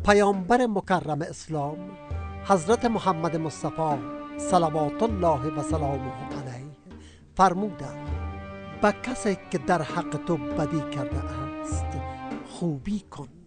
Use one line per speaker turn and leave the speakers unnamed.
پیامبر مکرم اسلام حضرت محمد مصطفی صلوات الله و سلامه علیه فرمودند به کسی که در حق تو بدی کرده است خوبی کن.